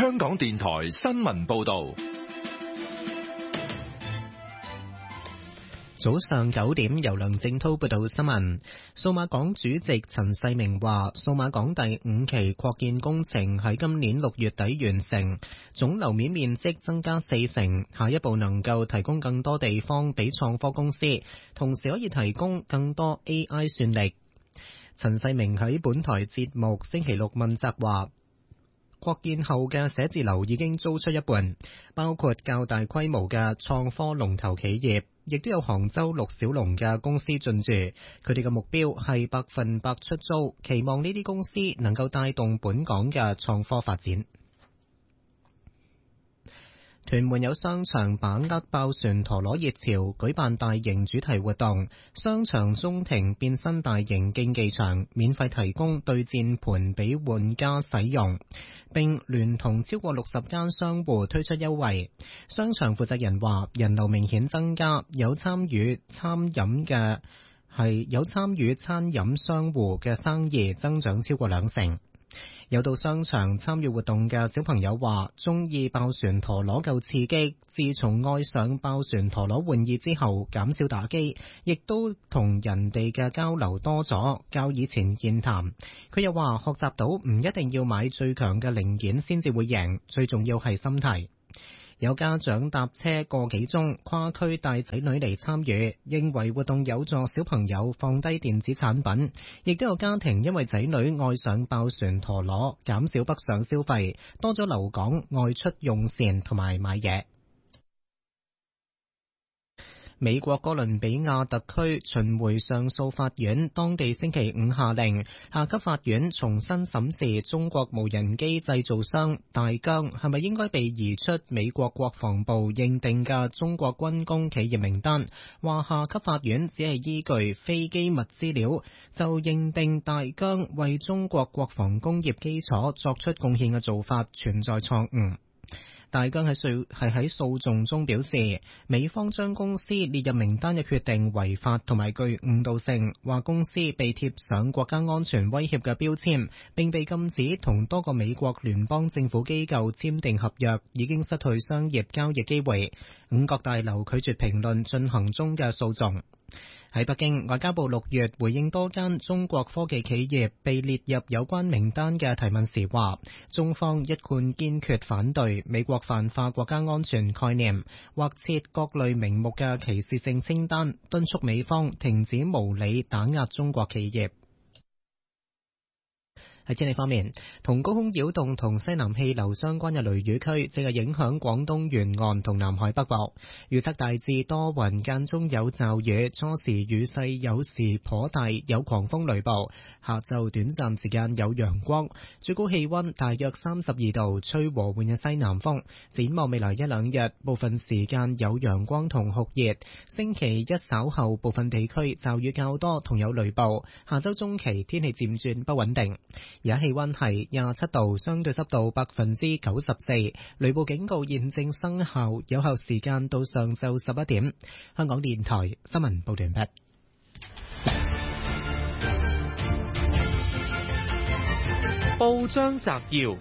香港電台新聞報道。 早上9點，由梁正滔報道新聞。數碼港主席陳世明話，數碼港第5期擴建工程喺今年6月底完成，總樓面面積增加40%，下一步能夠提供更多地方俾創科公司，同時可以提供更多 AI 算力。陳世明喺本台節目星期六問責話，擴建後嘅寫字樓已經租出一半，包括較大規模嘅創科龍頭企業，亦都有杭州陸小龍嘅公司進駐。佢哋嘅目標係100%出租，期望呢啲公司能夠帶動本港嘅創科發展。屯門有商場把握爆旋陀螺熱潮，舉辦大型主題活動，商場中庭變身大型競技場，免費提供對戰盤俾玩家使用，並聯同超過60間商戶推出優惠。商場負責人話，人流明顯增加，有參與餐飲商戶嘅生意增長超過20%。有到商場參與活動嘅小朋友話，中意爆旋陀螺夠刺激，自從愛上爆旋陀螺玩意之後，減少打機，亦都同人哋嘅交流多咗，較以前健談。佢又話，學習到唔一定要買最強嘅零件先至會贏，最重要係心態。有家長搭車個幾鐘跨區帶仔女嚟參與，認為活動有助小朋友放低電子產品，亦都有家庭因為仔女愛上爆旋陀螺，減少北上消費，多咗留港外出用膳同埋買嘢。美國哥倫比亞特區巡迴上訴法院當地星期五下令，下級法院重新審視中國無人機製造商大疆係咪應該被移出美國國防部認定嘅中國軍工企業名單，話下級法院只係依據非機密資料就認定大疆為中國國防工業基礎作出貢獻嘅做法存在錯誤。大疆喺訴訟中表示，美方將公司列入名單嘅決定違法同埋具誤導性，話公司被貼上國家安全威脅嘅標籤，並被禁止同多個美國聯邦政府機構簽訂合約，已經失去商業交易機會。五角大樓拒絕評論進行中嘅訴訟。喺北京，外交部6月回應多間中國科技企業被列入有關名單嘅提問時話，中方一貫堅決反對美國泛化國家安全概念，或設各類名目嘅歧視性清單，敦促美方停止無理打壓中國企業。喺天氣方面，同高空擾動同西南氣流相關嘅雷雨區正係影響廣東沿岸同南海北部。預測大致多雲，間中有驟雨，初時雨勢有時頗大，有狂風雷暴。下晝短暫時間有陽光，最高氣溫大約32度，吹和緩嘅西南風。展望未來一兩日，部分時間有陽光同酷熱。星期一稍後部分地區驟雨較多，同有雷暴。下周中期天氣漸轉不穩定。而家氣溫係27度，相對濕度94%，雷暴警告現正生效，有效時間到上晝11點。香港電台新聞報道完畢。 報章摘要，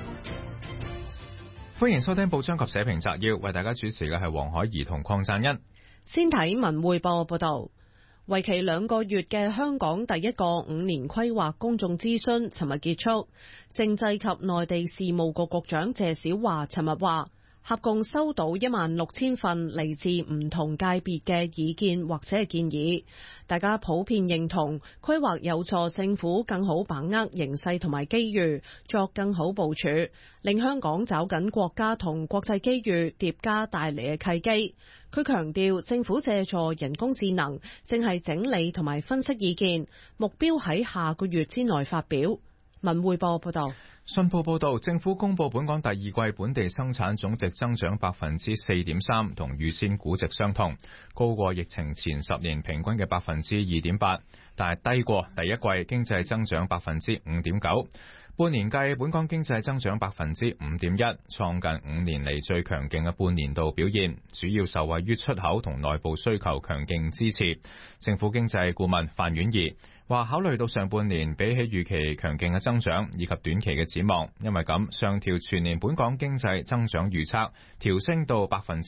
歡迎收聽報章及社評摘要，為大家主持嘅係黃海怡同鄺贊恩。 先睇文匯報報道。為期2個月嘅香港第一個5年規劃公眾諮詢尋日結束，政制及內地事務局局長謝小華尋日話，合共收到16000份嚟自唔同界別嘅意見或者係建議，大家普遍認同規劃有助政府更好把握形勢同埋機遇，作更好部署，令香港抓緊國家同國際機遇疊加帶嚟嘅契機。佢強調，政府借助人工智能正係整理同埋分析意見，目標喺下個月之內發表。文匯報報道。 信報報道，政府公布本港第二季本地生產總值增長4.3%，同預先估值相同，高過疫情前10年平均嘅2.8%，但係低過第一季經濟增長5.9%。半年計，本港經濟增長5.1%，創近5年嚟最強勁嘅半年度表現，主要受惠於出口同內部需求強勁支持。政府經濟顧問范婉儀話考慮到上半年比起預期強勁嘅增長以及短期嘅展望，因為咁上調全年本港經濟增長預測，調升到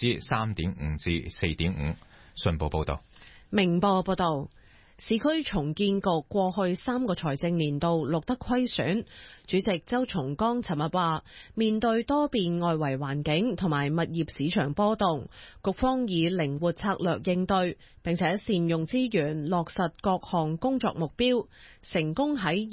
3.5%至4.5%。信報報道。 明報報道。市區重建局過去3個財政年度錄得虧損，主席周松崗尋日話，面對多變外圍環境同埋物業市場波動，局方以靈活策略應對，並且善用資源落實各項工作目標，成功喺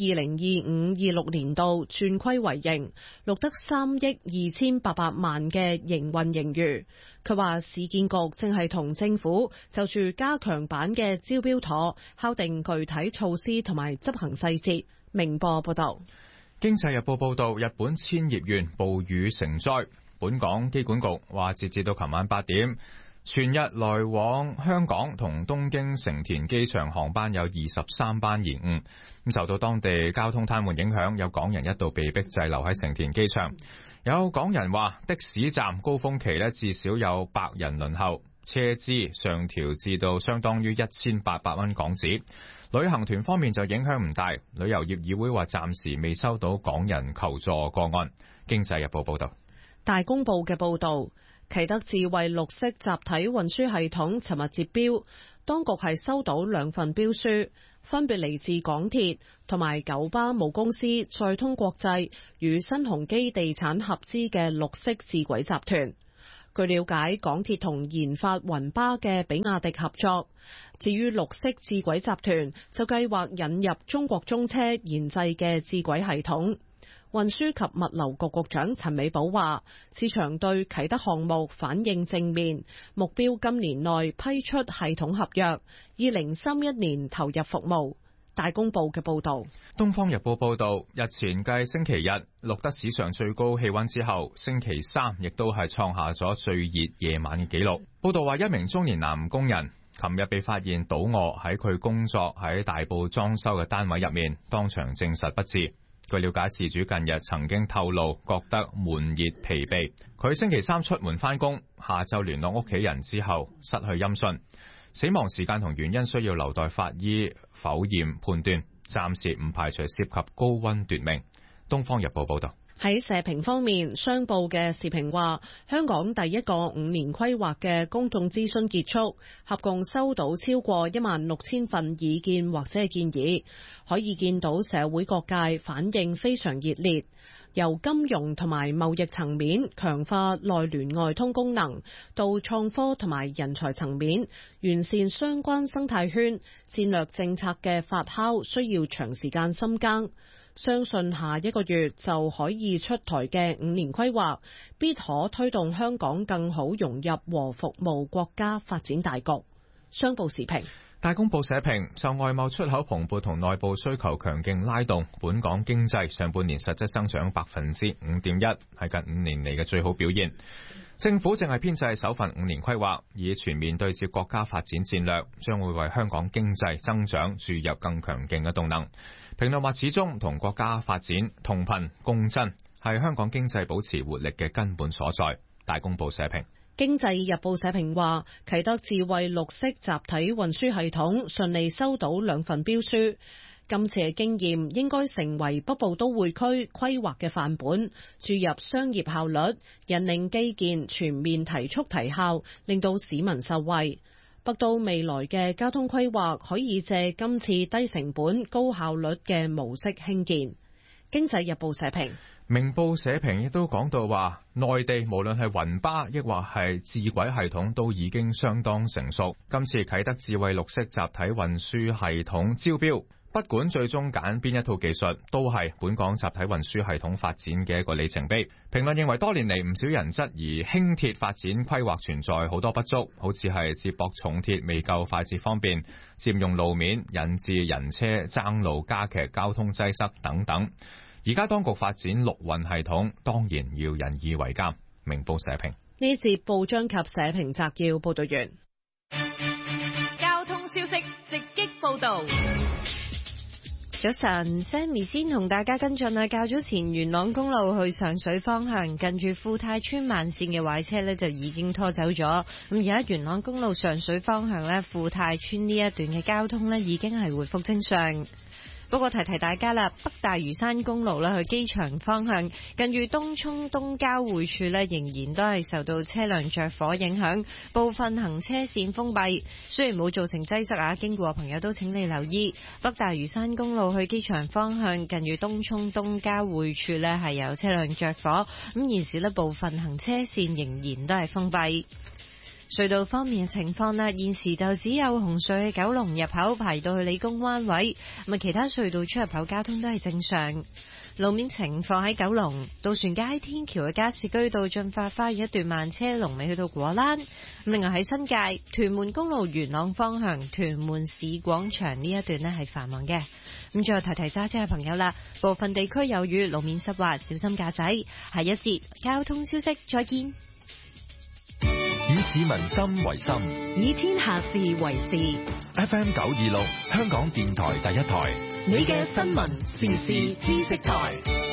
2025-26年度轉虧為盈，錄得3億2800萬嘅營運盈餘。佢話市建局正係同政府就住加強版嘅招標妥敲定具體措施同埋執行細節。明報報道。 經濟日報報道，日本千葉縣暴雨成災，本港機管局話截至到琴晚8點，全日來往香港同東京成田機場航班有23班延誤。受到當地交通癱瘓影響，有港人一度被逼滯留喺成田機場。有港人話的士站高峰期至少有100人輪候，車資上調至到相當於1800蚊港紙。旅行團方面就影響唔大，旅遊業議會話暫時未收到港人求助個案。經濟日報報道。 大公報嘅報道，啟德智慧綠色集體運輸系統尋日截標，當局係收到2份標書，分別嚟自港鐵同埋九巴母公司載通國際與新鴻基地產合資嘅綠色智軌集團。據了解，港鐵同研發雲巴嘅比亞迪合作，至於綠色智軌集團就計劃引入中國中車研製嘅智軌系統。運輸及物流局局長陳美寶話，市場對啟德項目反應正面，目標今年內批出系統合約，2031年投入服務。大公報嘅報道。 東方日報報道，日前繼星期日錄得史上最高氣溫之後，星期三亦都係創下咗最熱夜晚嘅紀錄。報道話，一名中年男工人琴日被發現倒卧喺佢工作喺大埔裝修嘅單位入面，當場證實不治。據了解，事主近日曾經透露覺得悶熱疲憊，佢星期三出門返工，下晝聯絡屋企人之後失去音訊。死亡時間同原因需要留待法醫剖驗判斷，暫時唔排除涉及高溫奪命。東方日報報道。 喺社評方面，商報嘅時評話，香港第一個5年規劃嘅公眾諮詢結束，合共收到超過16000份意見或者係建議，可以見到社會各界反應非常熱烈。由金融同埋貿易層面強化內聯外通功能，到創科同埋人才層面完善相關生態圈，戰略政策嘅發酵需要長時間深耕。相信下一個月就可以出台嘅5年規劃，必可推動香港更好融入和服務國家發展大局。商報時評。 大公報社評，受外貿出口蓬勃同內部需求強勁拉動，本港經濟上半年實質增長5.1%，係近5年嚟嘅最好表現。政府正係編製首份5年規劃，以全面對接國家發展戰略，將會為香港經濟增長注入更強勁嘅動能。評論話，始終同國家發展同頻共振，係香港經濟保持活力嘅根本所在。大公報社評。 經濟日報社評話，啟德智慧綠色集體運輸系統順利收到2份標書，今次嘅經驗應該成為北部都會區規劃嘅範本，注入商業效率，引領基建全面提速提效，令到市民受惠。北都未來嘅交通規劃可以借今次低成本高效率嘅模式興建。經濟日報社評。 明報社評亦都講到話，內地無論係雲巴抑或係智軌系統都已經相當成熟。今次啟德智慧綠色集體運輸系統招標，不管最終揀邊一套技術，都係本港集體運輸系統發展嘅一個里程碑。評論認為，多年嚟唔少人質疑輕鐵發展規劃存在好多不足，好似係接駁重鐵未夠快捷方便，佔用路面，引致人車爭路，加劇交通擠塞等等。而家當局發展陸運系統，當然要引以為鑑。明報社評。 呢節報章及社評摘要報道完。 交通消息直擊報道。 早晨 ，Sammy 先同大家跟進啊。較早前元朗公路去上水方向，近住富泰村慢線嘅壞車呢就已經拖走咗。咁而家元朗公路上水方向呢，富泰村呢一段嘅交通呢已經係回復正常。不過提大家啦，北大嶼山公路去機場方向，近住東涌東交匯處仍然都係受到車輛着火影響，部分行車線封閉。雖然冇造成擠塞啊，經過朋友都請你留意，北大嶼山公路去機場方向，近住東涌東交匯處係有車輛着火，咁現時部分行車線仍然都係封閉。隧道方面嘅情況啦，現時就只有紅隧九龍入口排到去理工灣位，咁其他隧道出入口交通都係正常。路面情況喺九龍渡船街天橋嘅加士居道進發花園一段慢車龍尾去到果欄。另外喺新界屯門公路元朗方向屯門市廣場呢一段係繁忙嘅。咁最後提揸車嘅朋友啦，部分地區有雨，路面濕滑，小心駕駛。下一節交通消息再見。 以市民心為心， 以天下事為事。 FM 926，香港電台第一台， 你嘅新聞時事知識台。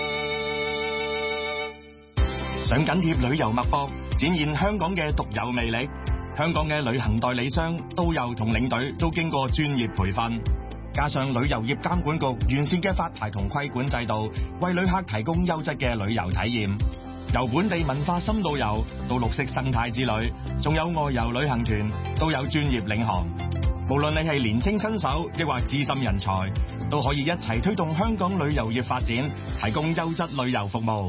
想緊貼旅遊脈搏，展現香港嘅獨有魅力。香港嘅旅行代理商、導遊同領隊都經過專業培訓，加上旅遊業監管局完善嘅發牌同規管制度，為旅客提供優質嘅旅遊體驗。由本地文化深度遊到綠色生態之旅，仲有外遊旅行團，都有專業領航。無論你係年輕新手，抑或資深人才，都可以一齊推動香港旅遊業發展，提供優質旅遊服務。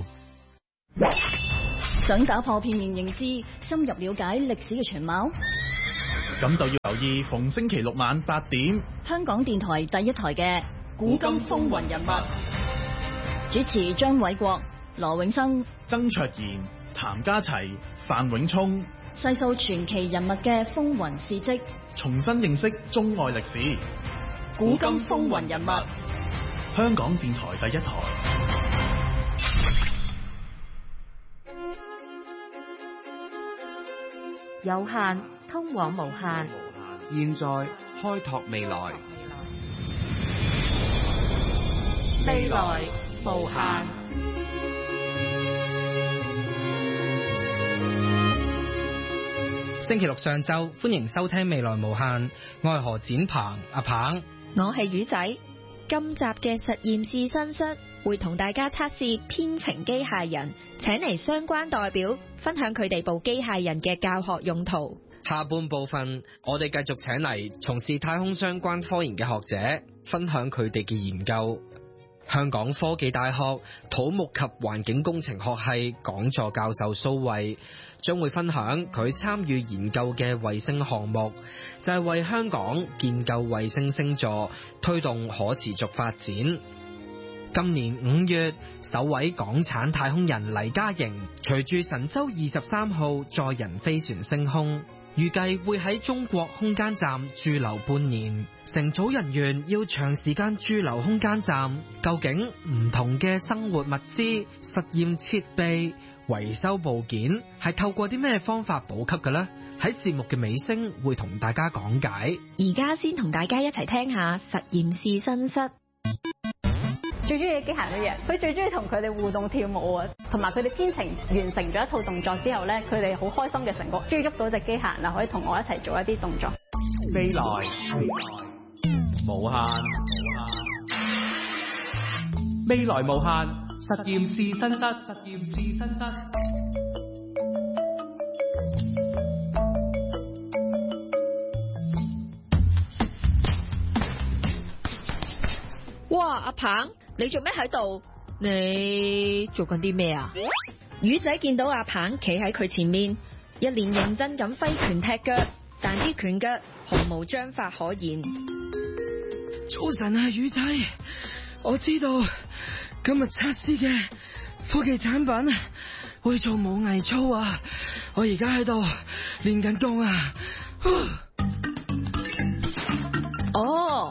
想打破片面認知，深入了解歷史嘅全貌， 咁就要留意逢星期六晚8點， 香港電台第一台嘅《古今風雲人物》，主持張偉國、羅永生、 曾卓賢、譚家齊、范永聰， 細數傳奇人物嘅風雲事蹟， 重新認識中外歷史。《 古今風雲人物》， 香港電台第一台。 有限通往無限， 現在開拓未來， 未來無限。 星期六上晝，歡迎收聽《未來無限》，我係何展鵬，阿鵬， 我係魚仔。今集嘅實驗試新室會同大家測試編程機械人，請嚟相關代表分享佢哋部機械人嘅教學用途。 下半部分我哋繼續請嚟從事太空相關科研嘅學者分享佢哋嘅研究。香港科技大學土木及環境工程學系講座教授蘇慧將會分享佢參與研究嘅衛星項目，就係為香港建構衛星星座，推動可持續發展。今年5月，首位港產太空人黎嘉瑩隨住神舟23號載人飛船升空，預計會喺中國空間站駐留半年。乘組人員要長時間駐留空間站，究竟唔同嘅生活物資、實驗設備、維修部件係透過啲咩方法補給嘅呢？喺節目嘅尾聲會同大家講解。 而家先同大家一齊聽下實驗試新室。 最中意嘅機械乜嘢？佢最中意同佢哋互動跳舞啊，同埋佢哋編程完成咗一套動作之後咧，佢哋好開心嘅成果，終於喐到隻機械人啦，可以同我一齊做一啲動作。 未來無限，未來無限，實驗試新室，實驗試新室。 哇，阿鵬，你做咩喺度？ 你做緊啲咩啊？ 魚仔見到阿鵬企喺佢前面，一臉認真咁揮拳踢腳，但啲拳腳毫無章法可言。 早晨啊，魚仔，我知道今日測試嘅科技產品會做武藝操啊，我而家喺度練緊功啊。 哦，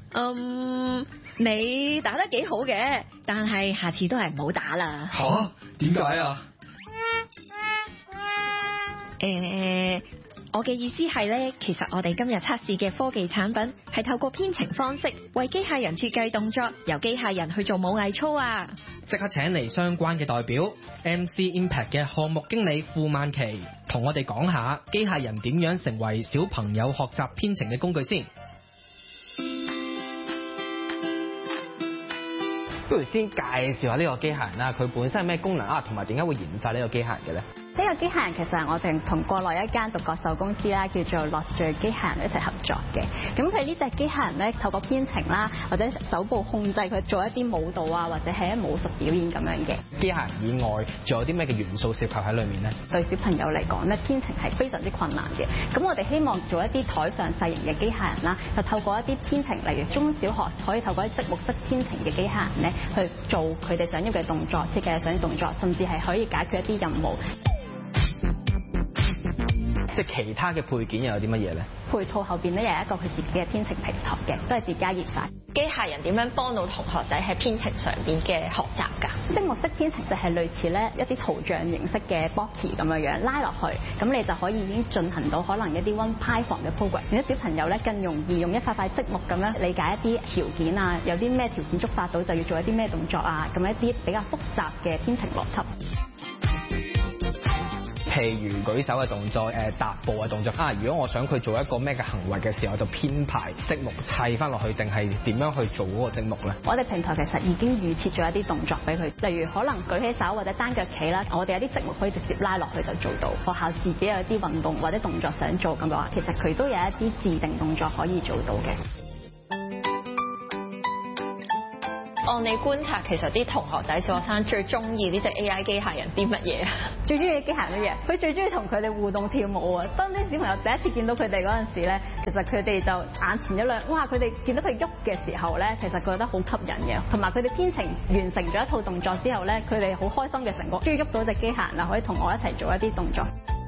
你打得幾好嘅，但係下次都係唔好打啦。 吓？點解啊？ 我嘅意思係咧，其實我哋今日測試嘅科技產品係透過編程方式為機械人設計動作，由機械人去做模藝操啊！ 即刻請嚟相關嘅代表 MC Impact 嘅項目經理傅曼琪，同我哋講下機械人點樣成為小朋友學習編程嘅工具先。 不如先介紹下呢個機械人啦，佢本身係咩功能啊，同埋點解會研發呢個機械人嘅咧？ 呢個機械人其實係我哋同國內一間獨角獸公司啦，叫做樂聚機械人一齊合作嘅。咁佢呢隻機械人咧，透過編程啦，或者手部控制佢做一啲舞蹈啊，或者係一武術表演咁樣嘅。 機械人以外，仲有啲咩嘅元素涉及喺裏面咧？ 對小朋友嚟講咧，編程係非常之困難嘅。咁我哋希望做一啲台上細型嘅機械人啦，就透過一啲編程，例如中小學可以透過一啲積木式編程嘅機械人咧，去做佢哋想要嘅動作，設計想要動作，甚至係可以解決一啲任務。 即係其他嘅配件又有啲乜嘢咧？ 配套後邊咧有一個佢自己嘅編程平台嘅，都係自家研發。 機械人點樣幫到同學仔喺編程上邊嘅學習㗎？ 積木式編程就係類似咧一啲圖像形式嘅 blocky 咁樣拉落去，咁你就可以已經進行到可能一啲 Python 嘅 program， 而且小朋友咧更容易用一塊塊積木咁樣理解一啲條件啊，有啲咩條件觸發到就要做一啲咩動作啊，咁一啲比較複雜嘅編程邏輯。 譬如舉手嘅動作，踏步嘅動作啊！如果我想佢做一個咩嘅行為嘅時候，就編排積木砌翻落去，定係點樣去做嗰個積木咧？ 我哋平台其實已經預設咗一啲動作俾佢，例如可能舉起手或者單腳企啦，我哋有啲積木可以直接拉落去就做到。學校自己有啲運動或者動作想做咁嘅話，其實佢都有一啲自定動作可以做到嘅。 按你觀察，其實啲同學仔、小學生最中意呢隻 AI 機械人啲乜嘢啊？ 最中意機械人乜嘢？佢最中意同佢哋互動跳舞啊！當啲小朋友第一次見到佢哋嗰陣時咧，其實佢哋就眼前一亮，哇！佢哋見到佢喐嘅時候咧，其實覺得好吸引嘅。同埋佢哋編程完成咗一套動作之後咧，佢哋好開心嘅成果，終於喐到隻機械人啦，可以同我一齊做一啲動作。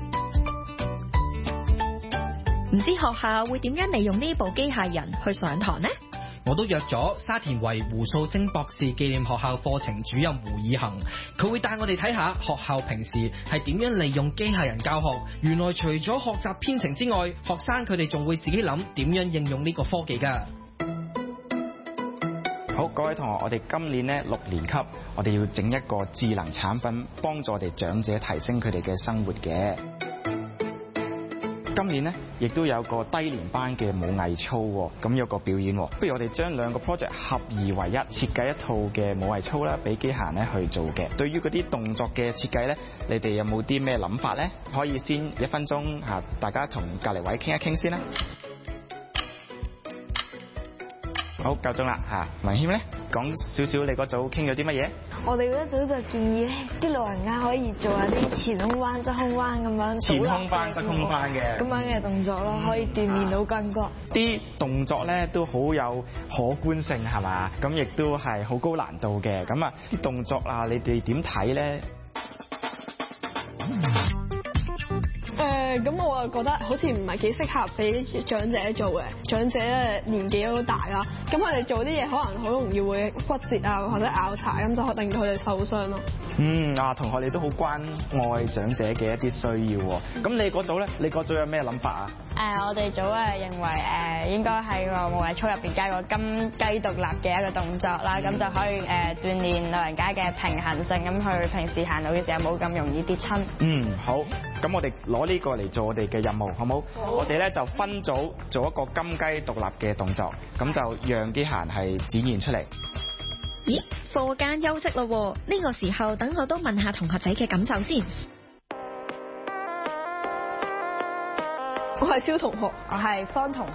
唔知學校會點樣利用呢部機械人去上堂呢？ 我都約咗沙田圍胡素貞博士紀念學校課程主任胡以恒，佢會帶我哋睇下學校平時係點樣利用機械人教學。原來除咗學習編程之外，學生佢哋仲會自己諗點樣應用呢個科技㗎。 好，各位同學，我哋今年咧6年級，我哋要整一個智能產品，幫助我哋長者提升佢哋嘅生活嘅。今年咧，亦都有個低年班嘅舞藝操喎，咁有個表演喎。不如我哋將兩個 project 合二為一，設計一套嘅舞藝操啦，俾機械人咧去做嘅。對於嗰啲動作嘅設計咧，你哋有冇啲咩諗法咧？可以先1分鐘嚇，大家同隔離位傾一傾先啦。好，夠鐘啦嚇。文謙咧，講少少你嗰組傾咗啲乜嘢？ 我哋嗰組就建議咧，啲老人家可以做下啲前空彎、側空彎咁樣， 前空翻、側空翻嘅咁樣嘅動作咯，可以鍛鍊到筋骨。 啲動作咧都好有可觀性係嘛？咁亦都係好高難度嘅。咁啊，啲動作啊，你哋點睇咧？ 咁我就覺得好似唔係幾適合俾長者做嘅，長者年紀都大啦，咁佢哋做啲嘢可能好容易會骨折啊，或者拗柴，咁就令到佢哋受傷咯。 同學你都好關愛長者嘅一啲需要喎。咁你嗰組咧？你嗰組有咩諗法啊？ 我哋組認為應該喺個舞藝操入邊加個金雞獨立嘅一個動作啦，咁就可以鍛鍊老人家嘅平衡性，咁佢平時行路嘅時候冇咁容易跌親。 好，咁我哋攞呢個嚟做我哋嘅任務，好冇？好。我哋咧就分組做一個金雞獨立嘅動作，咁就讓機械人係展現出嚟。 咦，課間休息咯，呢個時候等我都問下同學仔嘅感受先。 我係蕭同學， 我係方同學。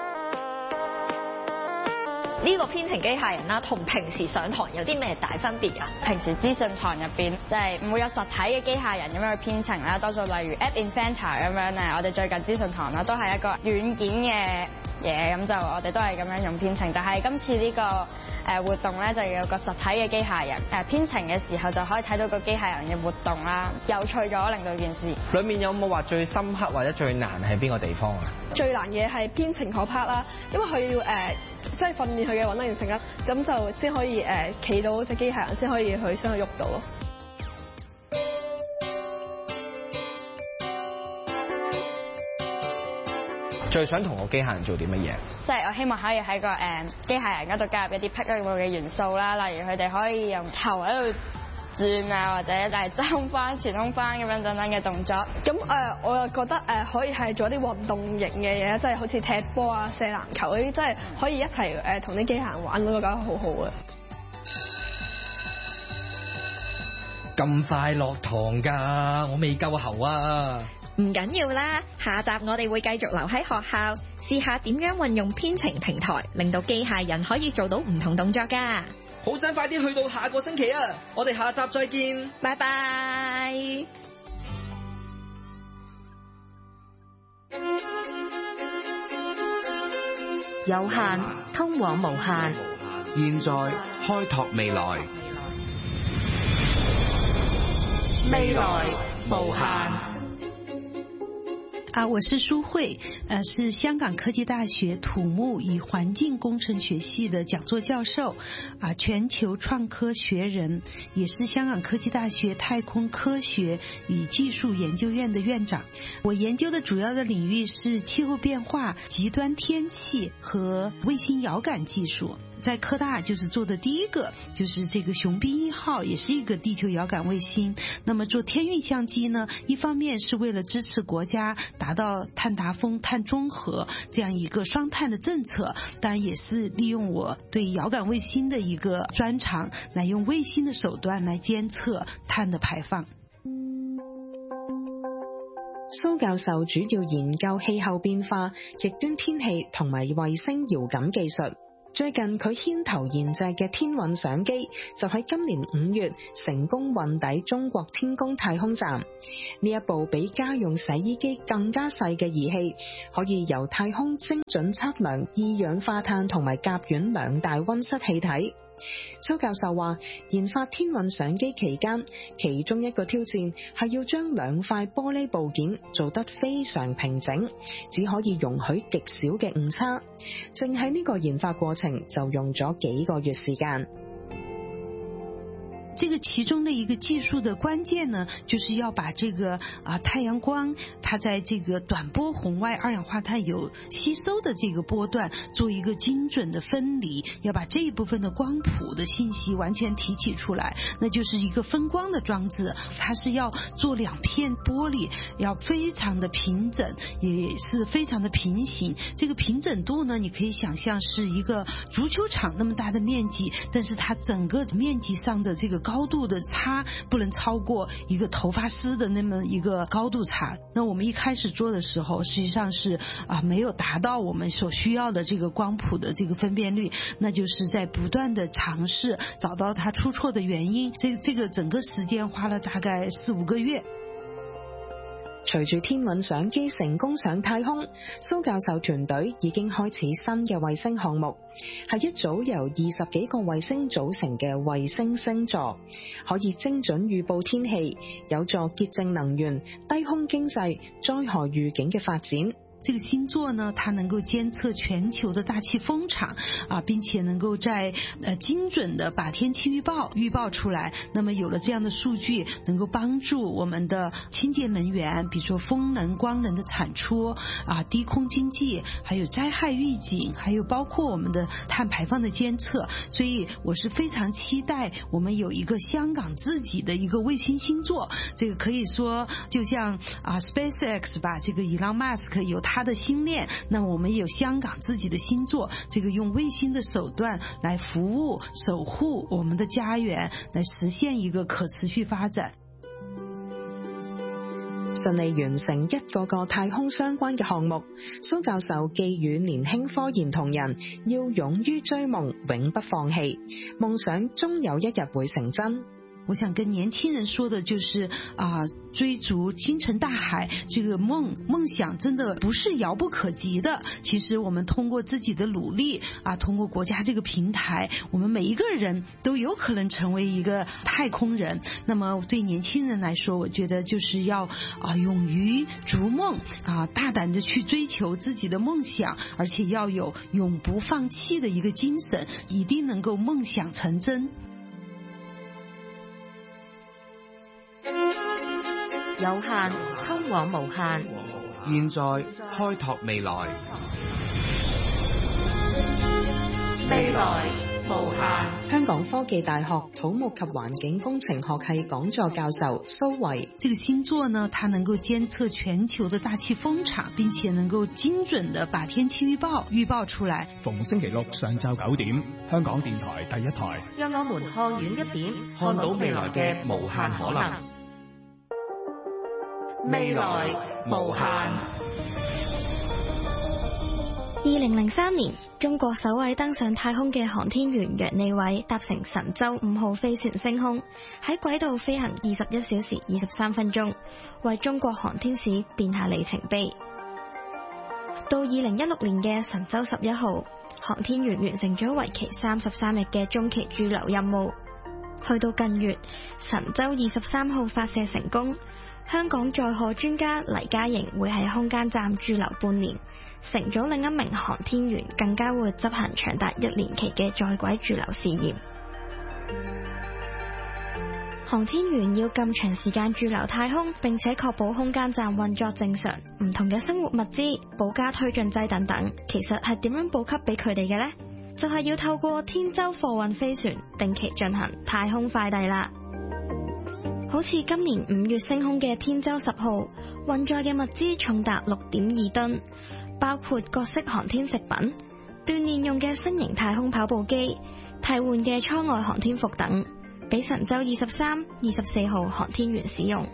呢個編程機械人啦，同平時上堂有啲咩大分別啊？ 平時資訊堂入邊即係唔會有實體嘅機械人咁樣去編程啦，多數例如 App Inventor 咁樣咧，我哋最近資訊堂啦都係一個軟件嘅嘢，咁就我哋都係咁樣用編程。但係今次呢個活動咧就要有個實體嘅機械人，編程嘅時候就可以睇到個機械人嘅活動啦，有趣咗令到件事。 裡面有冇話最深刻或者最難係邊個地方啊？ 最難嘅係編程嗰 part 啦，因為佢要即係訓練佢嘅穩定性啦，咁就先可以企到隻機械人，先可以去將佢喐到咯。 最想同個機械人做啲乜嘢？ 即係我希望可以喺個機械人嗰度加入一啲 pickable 嘅元素啦，例如佢哋可以用頭喺度轉啊，或者係周空翻、前空翻咁樣等等嘅動作。 咁我又覺得可以係做一啲運動型嘅嘢，即係好似踢波啊、射籃球嗰啲，即係可以一齊同啲機械人玩，我覺得好好嘅。 咁快落堂㗎，我未夠喉啊！ 唔緊要啦，下集我哋會繼續留喺學校，試下點樣運用編程平台，令到機械人可以做到唔同動作㗎。 好想快啲去到下個星期啊！我哋下集再見， 拜拜。 有限通往無限， 現在開拓未來， 未來無限。 我是舒慧，是香港科技大學土木與環境工程學系的講座教授，全球創科學人，也是香港科技大學太空科學與技術研究院的院長。我研究的主要的領域是氣候變化、極端天氣和衛星遙感技術。在科大就是做的第一個就是這個雄彬1號，也是一個地球遙感衛星。那麼做天運相機呢，一方面是為了支持國家達到碳達峰、碳中和這樣一個雙碳的政策，當然也是利用我對遙感衛星的一個專長，來用衛星的手段來監測碳的排放。 蘇教授主要研究氣候變化、極端天氣同埋衛星遙感技術。最近佢牽頭研製嘅天運相機就喺今年5月成功運抵中國天宮太空站。呢一部比家用洗衣機更加細嘅儀器，可以由太空精準測量二氧化碳同埋甲烷兩大溫室氣體。蘇教授話，研發天運相機期間，其中一個挑戰係要將兩塊玻璃部件做得非常平整，只可以容許極少嘅誤差。淨係呢個研發過程就用咗幾個月時間。 這個其中的一個技術的關鍵呢，就是要把這個太陽光它在這個短波紅外二氧化碳有吸收的這個波段做一個精準的分離，要把這一部分的光譜的信息完全提取出來，那就是一個分光的裝置。它是要做兩片玻璃，要非常的平整，也是非常的平行。這個平整度呢，你可以想象是一個足球場那麼大的面積，但是它整個面積上的這個高度的差不能超過一個頭髮絲的那麼一個高度差。那我們一開始做的時候，實際上是沒有達到我們所需要的這個光譜的這個分辨率，那就是在不斷的嘗試找到它出錯的原因。這個整個時間花了大概4-5個月。 隨住天運相機成功上太空，蘇教授團隊已經開始新嘅衛星項目，係一組由20幾個衛星組成嘅衛星星座，可以精準預報天氣，有助潔淨能源、低空經濟、災害預警嘅發展。 這個星座呢，它能夠監測全球的大氣風場並且能夠在精準的把天氣預報出來。那麼有了這樣的數據，能夠幫助我們的清潔能源，比如說風能、光能的產出低空經濟，還有災害預警，還有包括我們的碳排放的監測。所以我是非常期待我們有一個香港自己的一個衛星星座。這個可以說就像SpaceX 吧，這個 Elon Musk 有他的星鏈，那我們也有香港自己的星座，這個用衛星的手段來服務守護我們的家園，來實現一個可持續發展。 順利完成一個個太空相關嘅項目，蘇教授寄語年輕科研同仁要勇於追夢，永不放棄，夢想終有一日會成真。 我想跟年輕人說的就是追逐星辰大海，這個夢想真的不是遙不可及的。其實我們通過自己的努力通過國家這個平台，我們每一個人都有可能成為一個太空人。那麼對年輕人來說，我覺得就是要勇於逐夢大膽的去追求自己的夢想，而且要有永不放棄的一個精神，一定能夠夢想成真。 有限通往無限， 現在開拓未來， 未來無限。 香港科技大學土木及環境工程學系講座教授蘇慧， 這個星座呢，它能夠監測全球的大氣風場，並且能夠精準地把天氣預報出來。 逢星期六上晝9點，香港電台第一台， 讓我們看遠一點， 看到未來嘅無限可能。 未來無限。 2003年，中國首位登上太空嘅航天員楊利偉搭乘神舟5號飛船升空，喺軌道飛行21小時23分鐘，為中國航天史奠下里程碑。到2016年嘅神舟11號，航天員完成咗為期33日嘅中期駐留任務。去到近月，神舟23號發射成功，香港載荷專家黎嘉瑩會喺空間站駐留半年。成咗另一名航天員更加會執行長達1年期嘅在軌駐留試驗。航天員要咁長時間駐留太空，並且確保空間站運作正常，唔同嘅生活物資、保加推進劑等等，其實係點樣補給俾佢哋嘅呢？就係要透過天舟貨運飛船定期進行太空快遞啦。好似今年5月升空嘅天舟10號，運載嘅物資重達6.2噸。包括各式航天食品、鍛煉用嘅新型太空跑步機、替換嘅艙外航天服等，俾神舟23、24號航天員使用。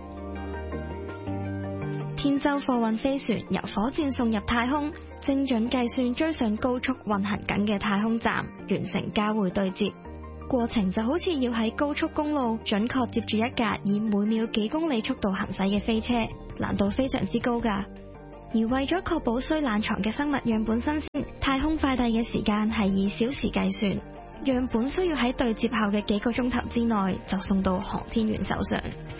天舟貨運飛船由火箭送入太空，精準計算追上高速運行緊嘅太空站，完成交會對接。過程就好似要喺高速公路準確接住一架以每秒幾公里速度行駛嘅飛車，難度非常之高㗎。而為咗確保需冷藏嘅生物樣本新鮮，太空快遞嘅時間係以小時計算，樣本需要喺對接後嘅幾個鐘頭之內就送到航天員手上。